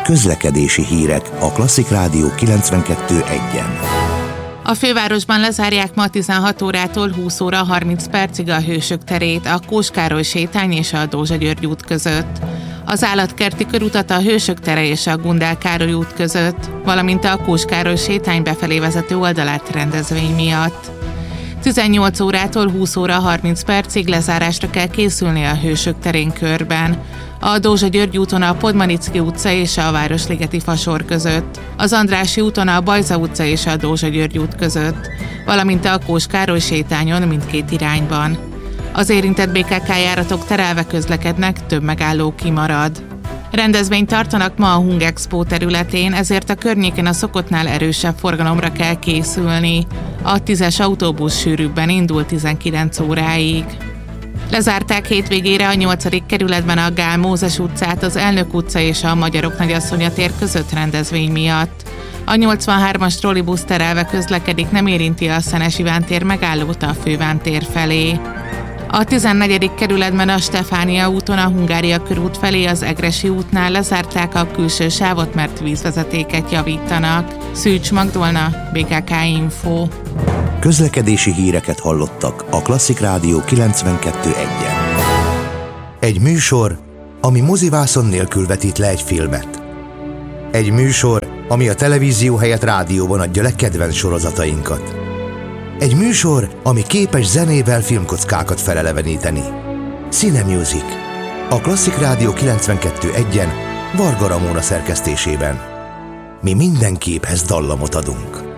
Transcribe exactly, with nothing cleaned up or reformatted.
Közlekedési hírek a Klasszik Rádió kilencvenkettő egyen. A fővárosban lezárják ma tizenhat órától húsz óra harminc percig a Hősök terét, a Kós Károly sétány és a Dózsa György út között. Az Állatkerti körutat a Hősök tere és a Gundel Károly út között, valamint a Kós Károly sétány befelé vezető oldalát rendezvény miatt. tizennyolc órától húsz óra harminc percig lezárásra kell készülni a Hősök terén körben. A Dózsa György úton a Podmanicki utca és a Városligeti Fasor között, az Andrássy úton a Bajza utca és a Dózsa György út között, valamint a Kós Károly sétányon mindkét irányban. Az érintett bé ká ká járatok terelve közlekednek, több megálló kimarad. Rendezvényt tartanak ma a Hungexpo területén, ezért a környéken a szokottnál erősebb forgalomra kell készülni. A tízes autóbusz sűrűbben indul tizenkilenc óráig. Lezárták hétvégére a nyolcadik kerületben a Gál Mózes utcát, az Elnök utca és a Magyarok Nagyasszonya tér között rendezvény miatt. A nyolcvanhármas trollibusz terelve közlekedik, nem érinti a Szenes Iván tér megállót a Főván tér felé. A tizennegyedik kerületben a Stefánia úton a Hungária körút felé az Egressy útnál lezárták a külső sávot, mert vízvezetéket javítanak. Szűcs Magdolna, bé ká ká Info. Közlekedési híreket hallottak a Klasszik Rádió kilencvenkettő egyen. Egy műsor, ami mozivászon nélkül vetít le egy filmet. Egy műsor, ami a televízió helyett rádióban adja le kedvenc sorozatainkat. Egy műsor, ami képes zenével filmkockákat feleleveníteni. Cine Music. A Klasszik Rádió kilencvenkettő egyen Varga Ramóna szerkesztésében. Mi minden képhez dallamot adunk.